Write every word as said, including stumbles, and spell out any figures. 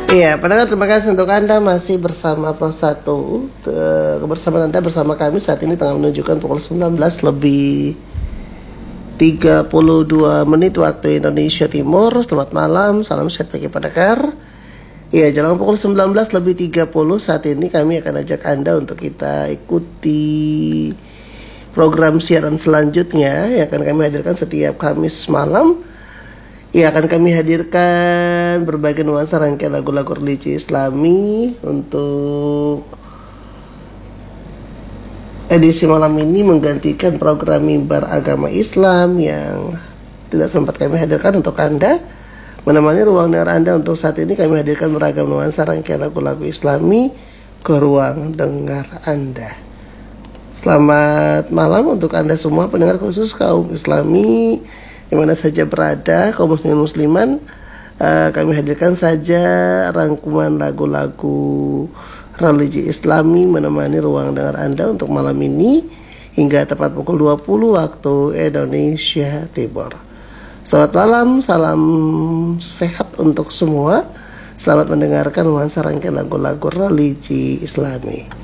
Iya, pendengar, terima kasih untuk Anda masih bersama Pro satu. Kebersamaan Anda bersama kami saat ini tengah menunjukkan pukul sembilan belas lebih tiga puluh dua menit waktu Indonesia Timur. Selamat malam, salam sehat bagi pendengar. Iya, jalan pukul sembilan belas lebih tiga puluh saat ini kami akan ajak Anda untuk kita ikuti program siaran selanjutnya yang akan kami hadirkan setiap Kamis malam. Ya, akan kami hadirkan berbagai nuansa rangkaian lagu-lagu religi Islami. Untuk edisi malam ini menggantikan program Mimbar Agama Islam yang tidak sempat kami hadirkan untuk Anda. Menemani ruang dengar Anda untuk saat ini, kami hadirkan beragam nuansa rangkaian lagu-lagu Islami ke ruang dengar Anda. Selamat malam untuk Anda semua pendengar, khusus kaum Islami di mana saja berada, kaum muslimin musliman. uh, Kami hadirkan saja rangkuman lagu-lagu religi Islami menemani ruang dengar Anda untuk malam ini hingga tepat pukul dua puluh waktu Indonesia Timur. Selamat malam, salam sehat untuk semua. Selamat mendengarkan nuansa rangkaian lagu-lagu religi Islami.